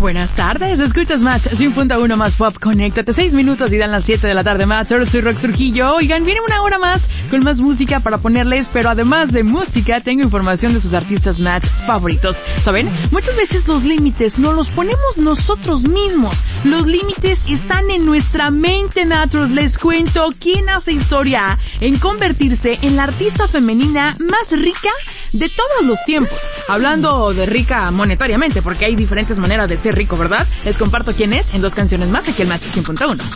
Buenas tardes, escuchas Match 100.1 más pop, conéctate, 6 minutos y dan las 7 de la tarde, Match, soy Rox Trujillo. Oigan, viene una hora más con más música para ponerles, pero además de música, tengo información de sus artistas Match favoritos. ¿Saben? Muchas veces los límites no los ponemos nosotros mismos. Los límites están en nuestra mente, Matros. Les cuento quién hace historia en convertirse en la artista femenina más rica de todos los tiempos. Hablando de rica monetariamente, porque hay diferentes maneras de ser rico, ¿verdad? Les comparto quién es en 2 canciones más aquí en Match 100.1.